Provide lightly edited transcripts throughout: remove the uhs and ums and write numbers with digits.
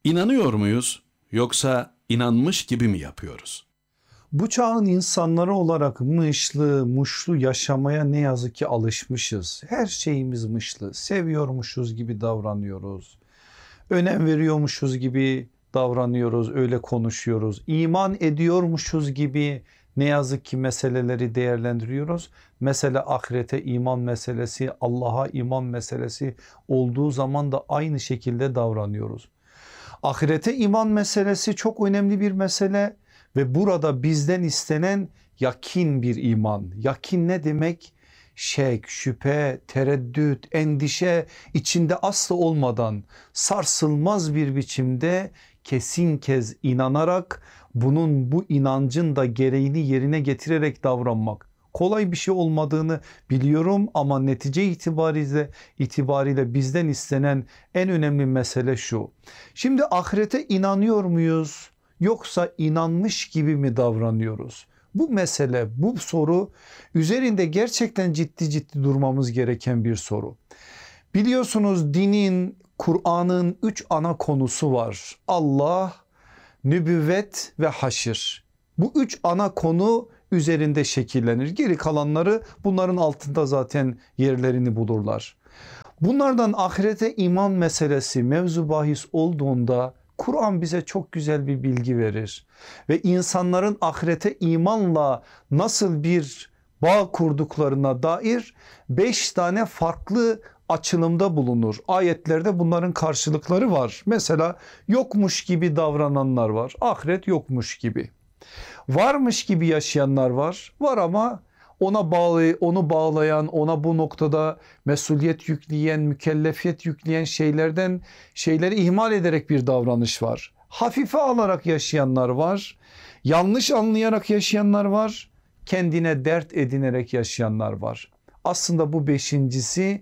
İnanıyor muyuz yoksa inanmış gibi mi yapıyoruz? Bu çağın insanları olarak mışlı muşlu yaşamaya ne yazık ki alışmışız. Her şeyimiz mışlı, seviyormuşuz gibi davranıyoruz. Önem veriyormuşuz gibi davranıyoruz, öyle konuşuyoruz. İman ediyormuşuz gibi ne yazık ki meseleleri değerlendiriyoruz. Mesele ahirete iman meselesi, Allah'a iman meselesi olduğu zaman da aynı şekilde davranıyoruz. Ahirete iman meselesi çok önemli bir mesele ve burada bizden istenen yakin bir iman. Yakin ne demek? Şek, şüphe, tereddüt, endişe içinde asla olmadan sarsılmaz bir biçimde kesin kez inanarak bu inancın da gereğini yerine getirerek davranmak. Kolay bir şey olmadığını biliyorum ama netice itibariyle bizden istenen en önemli mesele şu. Şimdi ahirete inanıyor muyuz yoksa inanmış gibi mi davranıyoruz? Bu mesele, bu soru üzerinde gerçekten ciddi durmamız gereken bir soru. Biliyorsunuz dinin, Kur'an'ın 3 ana konusu var. Allah, nübüvvet ve haşir. Bu 3 ana konu üzerinde şekillenir. Geri kalanları bunların altında zaten yerlerini bulurlar. Bunlardan ahirete iman meselesi mevzu bahis olduğunda Kur'an bize çok güzel bir bilgi verir. Ve insanların ahirete imanla nasıl bir bağ kurduklarına dair 5 tane farklı açılımda bulunur. Ayetlerde bunların karşılıkları var. Mesela yokmuş gibi davrananlar var. Ahiret yokmuş gibi. Varmış gibi yaşayanlar var. Var ama onu bağlayan, ona bu noktada mesuliyet yükleyen, mükellefiyet yükleyen şeyleri ihmal ederek bir davranış var. Hafife alarak yaşayanlar var. Yanlış anlayarak yaşayanlar var. Kendine dert edinerek yaşayanlar var. Aslında bu beşincisi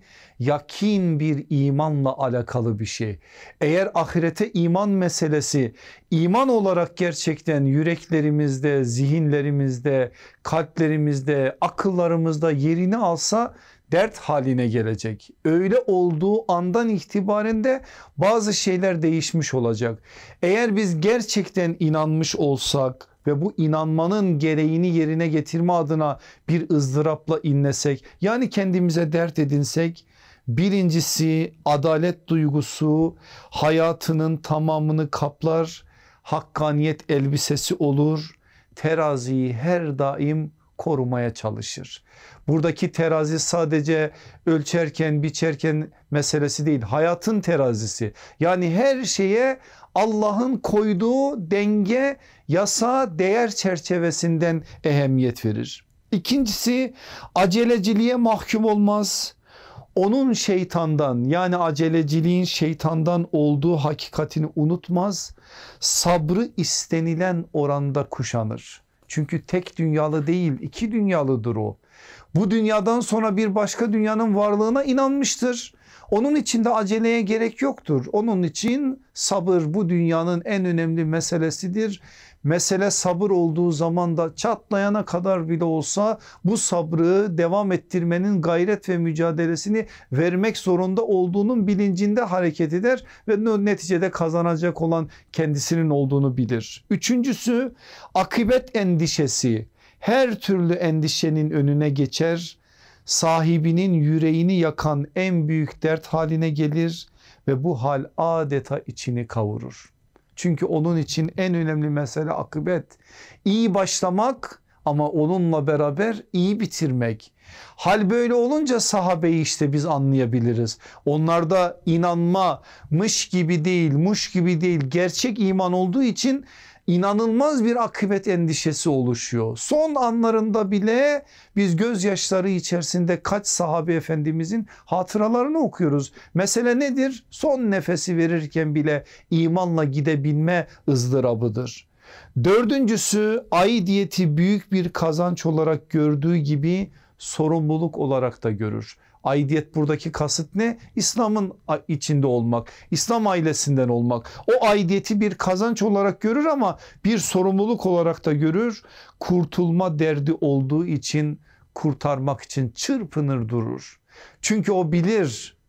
yakin bir imanla alakalı bir şey. Eğer ahirete iman meselesi iman olarak gerçekten yüreklerimizde, zihinlerimizde, kalplerimizde, akıllarımızda yerini alsa dert haline gelecek. Öyle olduğu andan itibaren de bazı şeyler değişmiş olacak. Eğer biz gerçekten inanmış olsak ve bu inanmanın gereğini yerine getirme adına bir ızdırapla inlesek, yani kendimize dert edinsek, birincisi adalet duygusu hayatının tamamını kaplar, hakkaniyet elbisesi olur, teraziyi her daim korumaya çalışır. Buradaki terazi sadece ölçerken biçerken meselesi değil, hayatın terazisi. Yani her şeye Allah'ın koyduğu denge, yasa, değer çerçevesinden ehemmiyet verir. İkincisi aceleciliğe mahkum olmaz. Onun şeytandan, yani aceleciliğin şeytandan olduğu hakikatini unutmaz. Sabrı istenilen oranda kuşanır. Çünkü tek dünyalı değil, 2 dünyalıdır o. Bu dünyadan sonra bir başka dünyanın varlığına inanmıştır. Onun için de aceleye gerek yoktur. Onun için sabır bu dünyanın en önemli meselesidir. Mesele sabır olduğu zaman da çatlayana kadar bile olsa bu sabrı devam ettirmenin gayret ve mücadelesini vermek zorunda olduğunun bilincinde hareket eder ve neticede kazanacak olan kendisinin olduğunu bilir. Üçüncüsü akıbet endişesi, her türlü endişenin önüne geçer. Sahibinin yüreğini yakan en büyük dert haline gelir ve bu hal adeta içini kavurur. Çünkü onun için en önemli mesele akıbet. İyi başlamak ama onunla beraber iyi bitirmek. Hal böyle olunca sahabeyi işte biz anlayabiliriz. Onlarda inanmamış gibi değil, muş gibi değil, gerçek iman olduğu için İnanılmaz bir akıbet endişesi oluşuyor. Son anlarında bile biz gözyaşları içerisinde kaç sahabe efendimizin hatıralarını okuyoruz. Mesele nedir? Son nefesi verirken bile imanla gidebilme ızdırabıdır. Dördüncüsü aidiyeti büyük bir kazanç olarak gördüğü gibi sorumluluk olarak da görür. Aidiyet buradaki kasıt ne? İslam'ın içinde olmak, İslam ailesinden olmak. O aidiyeti bir kazanç olarak görür ama bir sorumluluk olarak da görür. Kurtulma derdi olduğu için kurtarmak için çırpınır durur. Çünkü o bilir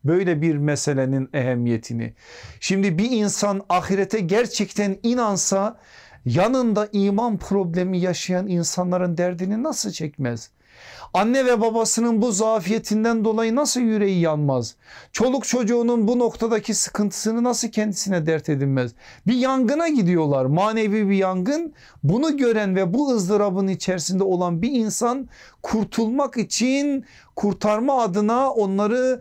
böyle bir meselenin ehemmiyetini. Şimdi bir insan ahirete gerçekten inansa yanında iman problemi yaşayan insanların derdini nasıl çekmez? Anne ve babasının bu zafiyetinden dolayı nasıl yüreği yanmaz? Çoluk çocuğunun bu noktadaki sıkıntısını nasıl kendisine dert edinmez? Bir yangına gidiyorlar, manevi bir yangın. Bunu gören ve bu ızdırabın içerisinde olan bir insan kurtulmak için, kurtarma adına onları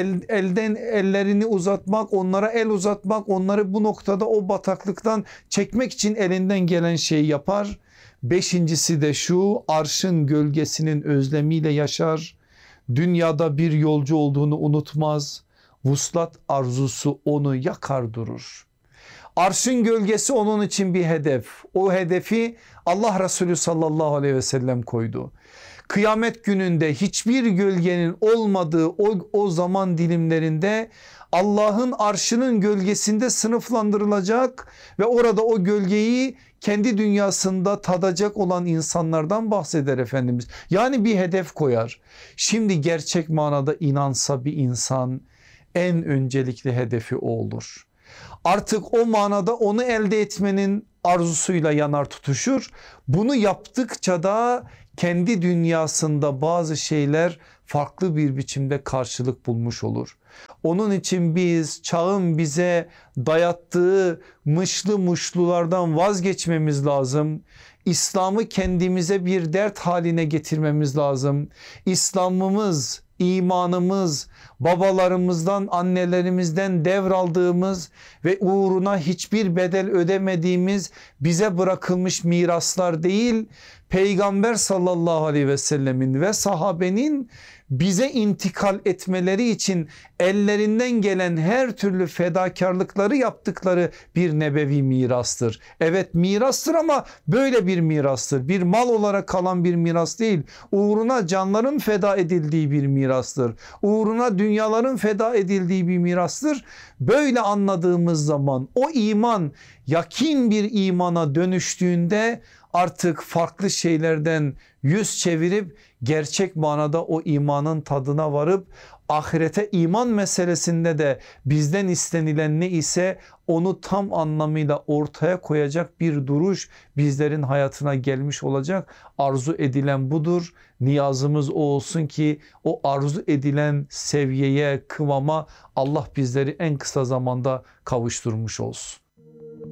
ellerini uzatmak, onlara el uzatmak, onları bu noktada o bataklıktan çekmek için elinden gelen şeyi yapar. Beşincisi de şu: arşın gölgesinin özlemiyle yaşar. Dünyada bir yolcu olduğunu unutmaz. Vuslat arzusu onu yakar durur. Arşın gölgesi onun için bir hedef. O hedefi Allah Resulü sallallahu aleyhi ve sellem koydu. Kıyamet gününde hiçbir gölgenin olmadığı o zaman dilimlerinde Allah'ın arşının gölgesinde sınıflandırılacak ve orada o gölgeyi kendi dünyasında tadacak olan insanlardan bahseder Efendimiz. Yani bir hedef koyar. Şimdi gerçek manada inansa bir insan en öncelikli hedefi o olur. Artık o manada onu elde etmenin arzusuyla yanar tutuşur. Bunu yaptıkça da kendi dünyasında bazı şeyler farklı bir biçimde karşılık bulmuş olur. Onun için biz çağın bize dayattığı mışlı muşlulardan vazgeçmemiz lazım. İslam'ı kendimize bir dert haline getirmemiz lazım. İslam'ımız, imanımız, babalarımızdan, annelerimizden devraldığımız ve uğruna hiçbir bedel ödemediğimiz bize bırakılmış miraslar değil, Peygamber sallallahu aleyhi ve sellemin ve sahabenin bize intikal etmeleri için ellerinden gelen her türlü fedakarlıkları yaptıkları bir nebevi mirastır. Evet, mirastır ama böyle bir mirastır. Bir mal olarak kalan bir miras değil. Uğruna canların feda edildiği bir mirastır. Uğruna dünyaların feda edildiği bir mirastır. Böyle anladığımız zaman o iman yakin bir imana dönüştüğünde artık farklı şeylerden yüz çevirip gerçek manada o imanın tadına varıp ahirete iman meselesinde de bizden istenilen ne ise onu tam anlamıyla ortaya koyacak bir duruş bizlerin hayatına gelmiş olacak. Arzu edilen budur. Niyazımız o olsun ki o arzu edilen seviyeye, kıvama Allah bizleri en kısa zamanda kavuşturmuş olsun.